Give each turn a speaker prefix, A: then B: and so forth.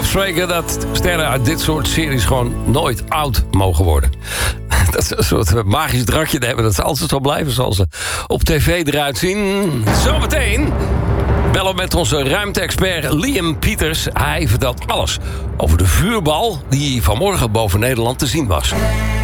A: afspreken dat sterren uit dit soort series gewoon nooit oud mogen worden. Dat is een soort magisch drankje te hebben. Dat ze altijd zo blijven zoals ze op tv eruit zien. Zometeen bellen we met onze ruimte-expert Liam Peters. Hij vertelt alles over de vuurbal die vanmorgen boven Nederland te zien was.